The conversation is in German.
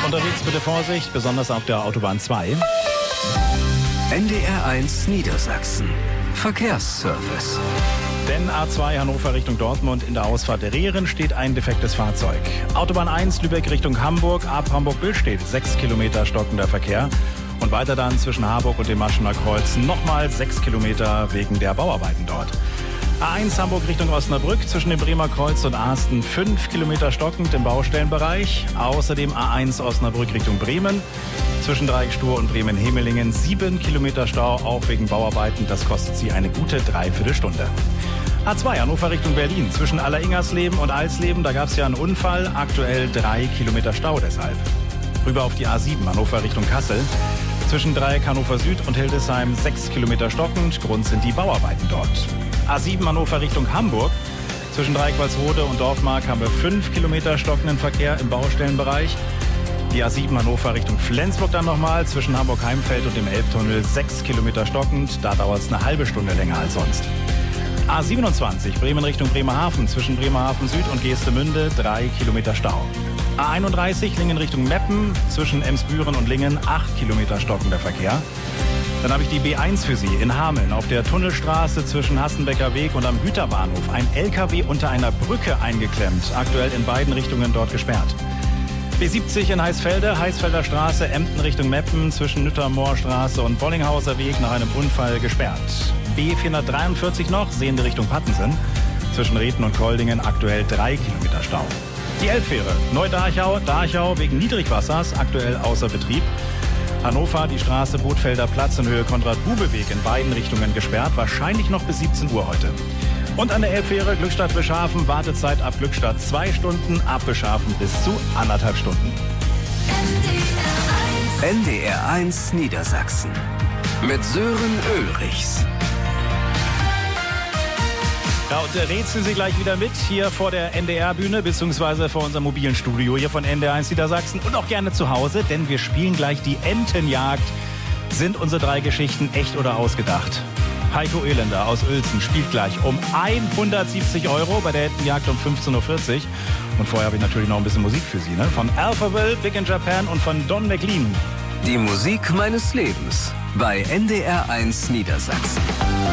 Unterwegs bitte Vorsicht, besonders auf der Autobahn 2. NDR 1 Niedersachsen. Verkehrsservice. Denn A2 Hannover Richtung Dortmund in der Ausfahrt der Rehren steht ein defektes Fahrzeug. Autobahn 1 Lübeck Richtung Hamburg, ab Hamburg-Bill steht 6 Kilometer stockender Verkehr. Und weiter dann zwischen Harburg und dem Maschener Kreuz nochmal 6 Kilometer wegen der Bauarbeiten dort. A1 Hamburg Richtung Osnabrück zwischen dem Bremer Kreuz und Asten 5 Kilometer stockend im Baustellenbereich. Außerdem A1 Osnabrück Richtung Bremen zwischen Dreieckstuhr und Bremen-Hemelingen 7 Kilometer Stau, auch wegen Bauarbeiten. Das kostet Sie eine gute Dreiviertelstunde. A2 Hannover Richtung Berlin zwischen Alleringersleben und Alsleben, da gab es ja einen Unfall, aktuell 3 Kilometer Stau deshalb. Rüber auf die A7 Hannover Richtung Kassel. Zwischen Dreieck Hannover Süd und Hildesheim 6 Kilometer stockend. Grund sind die Bauarbeiten dort. A7 Hannover Richtung Hamburg. Zwischen Dreieck Walsrode und Dorfmark haben wir 5 Kilometer stockenden Verkehr im Baustellenbereich. Die A7 Hannover Richtung Flensburg dann nochmal. Zwischen Hamburg-Heimfeld und dem Elbtunnel 6 Kilometer stockend. Da dauert es eine halbe Stunde länger als sonst. A27 Bremen Richtung Bremerhaven. Zwischen Bremerhaven Süd und Geestemünde 3 Kilometer Stau. A31 Lingen Richtung Meppen, zwischen Emsbüren und Lingen 8 Kilometer stockender Verkehr. Dann habe ich die B1 für Sie in Hameln auf der Tunnelstraße zwischen Hassenbecker Weg und am Güterbahnhof. Ein LKW unter einer Brücke eingeklemmt, aktuell in beiden Richtungen dort gesperrt. B70 in Heisfelde, Heisfelder Straße, Emden Richtung Meppen, zwischen Nüttermoorstraße und Bollinghauser Weg nach einem Unfall gesperrt. B443 noch, sehende Richtung Pattensen, zwischen Reten und Koldingen aktuell 3 Kilometer Stau. Die Elbfähre Neu-Darchau, Darchau wegen Niedrigwassers, aktuell außer Betrieb. Hannover, die Straße Bothfelder Platz in Höhe Konrad-Bube-Weg in beiden Richtungen gesperrt, wahrscheinlich noch bis 17 Uhr heute. Und an der Elbfähre Glückstadt-Bischhafen, Wartezeit ab Glückstadt 2 Stunden, ab Bischhafen bis zu 1,5 Stunden. NDR 1 Niedersachsen. Mit Sören Ulrichs. Ja, und rätseln Sie gleich wieder mit hier vor der NDR-Bühne beziehungsweise vor unserem mobilen Studio hier von NDR 1 Niedersachsen und auch gerne zu Hause, denn wir spielen gleich die Entenjagd. Sind unsere 3 Geschichten echt oder ausgedacht? Heiko Elender aus Uelzen spielt gleich um 170 € bei der Entenjagd um 15:40 Uhr. Und vorher habe ich natürlich noch ein bisschen Musik für Sie, ne? Von Alphaville, Big in Japan und von Don McLean. Die Musik meines Lebens bei NDR 1 Niedersachsen.